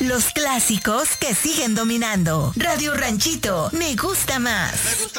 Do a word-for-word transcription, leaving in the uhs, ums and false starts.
Los clásicos que siguen dominando. Radio Ranchito, me gusta más.